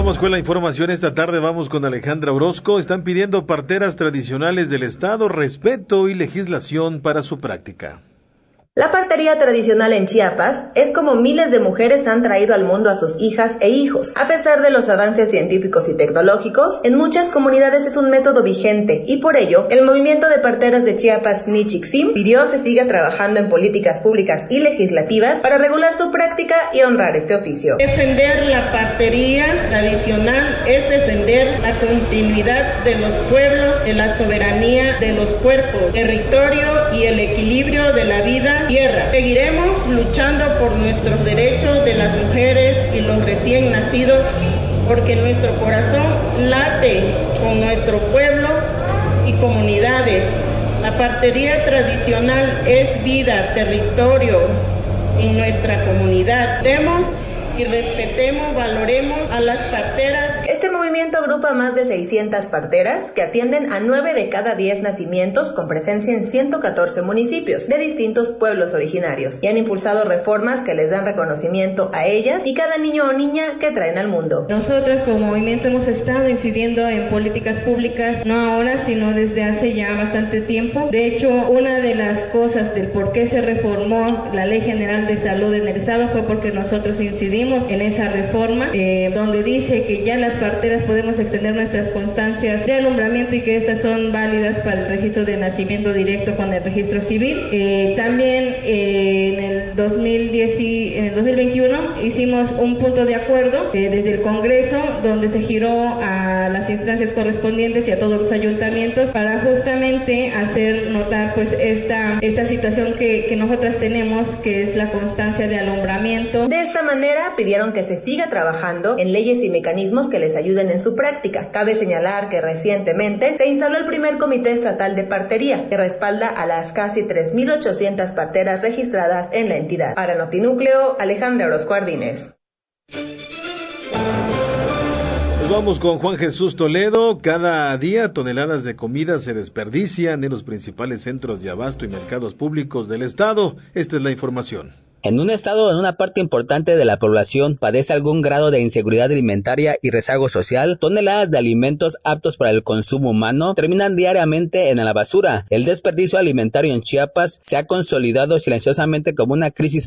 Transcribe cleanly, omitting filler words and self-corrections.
Vamos con la información esta tarde, vamos con Alejandra Orozco. Están pidiendo parteras tradicionales del estado respeto y legislación para su práctica. La partería tradicional en Chiapas es como miles de mujeres han traído al mundo a sus hijas e hijos. A pesar de los avances científicos y tecnológicos, en muchas comunidades es un método vigente y por ello, el movimiento de parteras de Chiapas, Nichixim, pidió se siga trabajando en políticas públicas y legislativas para regular su práctica y honrar este oficio. Defender la partería tradicional es defender la continuidad de los pueblos, de la soberanía de los cuerpos, territorio y el equilibrio de la vida. Tierra. Seguiremos luchando por nuestros derechos de las mujeres y los recién nacidos, porque nuestro corazón late con nuestro pueblo y comunidades. La partería tradicional es vida, territorio en nuestra comunidad. Demos y respetemos, valoremos a las parteras. Este movimiento agrupa más de 600 parteras que atienden a 9 de cada 10 nacimientos con presencia en 114 municipios de distintos pueblos originarios y han impulsado reformas que les dan reconocimiento a ellas y cada niño o niña que traen al mundo. Nosotras como movimiento hemos estado incidiendo en políticas públicas no ahora sino desde hace ya bastante tiempo. De hecho, una de las cosas del por qué se reformó la Ley General de Salud en el Estado fue porque nosotros incidimos en esa reforma donde dice que ya las parteras podemos extender nuestras constancias de alumbramiento y que estas son válidas para el registro de nacimiento directo con el registro civil. También en el 2021 hicimos un punto de acuerdo desde el Congreso donde se giró a las instancias correspondientes y a todos los ayuntamientos para justamente hacer notar pues esta situación que nosotras tenemos, que es la constancia de alumbramiento. De esta manera pidieron que se siga trabajando en leyes y mecanismos que les ayuden en su práctica. Cabe señalar que recientemente se instaló el primer Comité Estatal de Partería, que respalda a las casi 3,800 parteras registradas en la entidad. Para Notinúcleo, Alejandra Orozco Ardínez. Nos vamos con Juan Jesús Toledo. Cada día toneladas de comida se desperdician en los principales centros de abasto y mercados públicos del estado. Esta es la información. En un estado donde una parte importante de la población padece algún grado de inseguridad alimentaria y rezago social, toneladas de alimentos aptos para el consumo humano terminan diariamente en la basura. El desperdicio alimentario en Chiapas se ha consolidado silenciosamente como una crisis